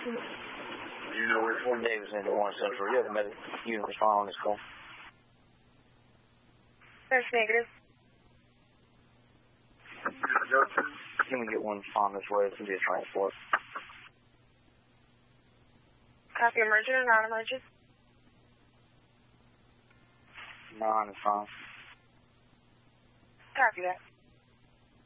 Do you know which one? Davis into 1 Central. You have a medic unit respond on this call. That's negative. Can we get one respond this way? It's going to be a transport. Copy emergent or non-emergent? Non is fine. Copy that.